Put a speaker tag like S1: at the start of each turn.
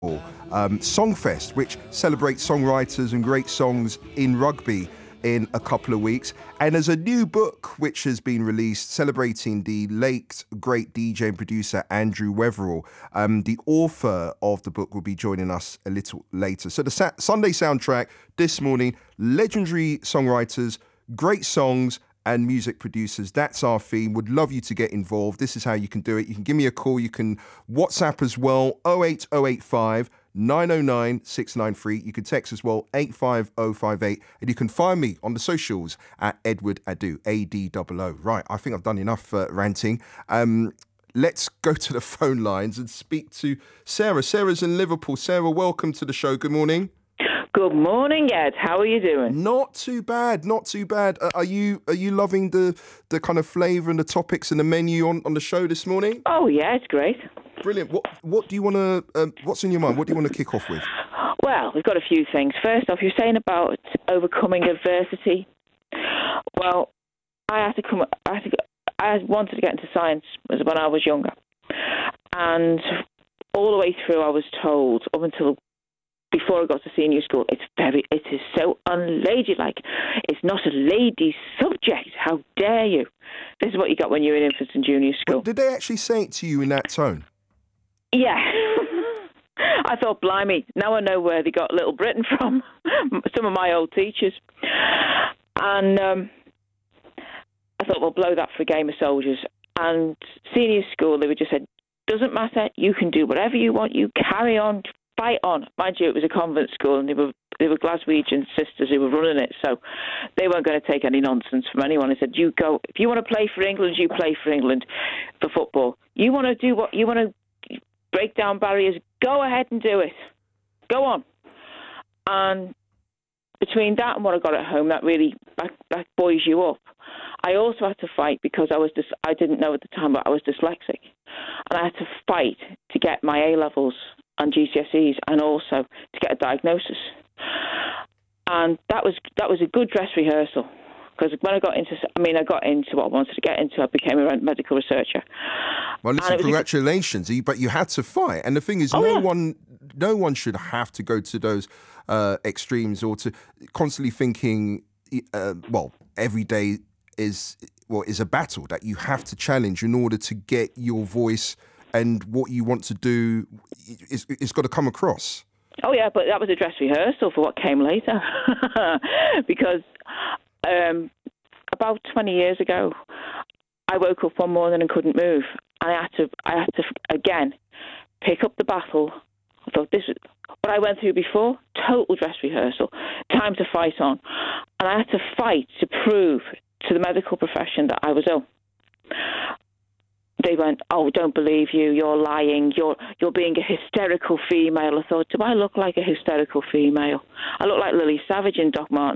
S1: Songfest, which celebrates songwriters and great songs in rugby in a couple of weeks. And there's a new book which has been released celebrating the late, great DJ and producer Andrew Weatherall. The author of the book will be joining us a little later. So the Sunday soundtrack this morning, legendary songwriters, great songs and music producers. That's our theme. Would love you to get involved. This is how you can do it. You can give me a call. You can WhatsApp as well, 08085 909 693. You can text as well, 85058. And you can find me on the socials at Edward Adu, ADOO. Right, I think I've done enough ranting. Let's go to the phone lines and speak to Sarah. Sarah's in Liverpool. Sarah, welcome to the show. Good morning.
S2: Good morning, Ed. How are you doing?
S1: Not too bad, not too bad. Are you loving the kind of flavour and the topics and the menu on the show this morning?
S2: Oh yeah, it's great.
S1: Brilliant. What do you want to? What's in your mind? What do you want to kick off with?
S2: Well, we've got a few things. First off, you're saying about overcoming adversity. Well, I wanted to get into science when I was younger, and all the way through, I was told up until before I got to senior school, it is so unladylike. It's not a lady subject. How dare you? This is what you got when you're in infants and junior school.
S1: But did they actually say it to you in that tone?
S2: Yeah. I thought, blimey, now I know where they got Little Britain from. Some of my old teachers. And I thought, well, blow that for a game of soldiers. And senior school, they would just said, doesn't matter, you can do whatever you want, you carry on, fight on. Mind you, it was a convent school, and they were Glaswegian sisters who were running it, so they weren't going to take any nonsense from anyone. They said, you go, if you want to play for England, you play for England for football. You want to do what you want to break down barriers, go ahead and do it. Go on. And between that and what I got at home, that really that buoys you up. I also had to fight because I didn't know at the time, but I was dyslexic, and I had to fight to get my A levels and GCSEs, and also to get a diagnosis. And that was a good dress rehearsal, because when I got into what I wanted to get into, I became a medical researcher.
S1: Well, listen, congratulations! But you had to fight, and the thing is, no one should have to go to those extremes or to constantly thinking. Every day is a battle that you have to challenge in order to get your voice and what you want to do. It's got to come across.
S2: Oh yeah, but that was a dress rehearsal for what came later. Because about 20 years ago, I woke up one morning and couldn't move, and I had to again pick up the battle. I thought, this is what I went through before, total dress rehearsal, time to fight on. And I had to fight to prove to the medical profession that I was ill. They went, oh, don't believe you, you're lying, you're being a hysterical female. I thought, do I look like a hysterical female? I look like Lily Savage in Doc Martens.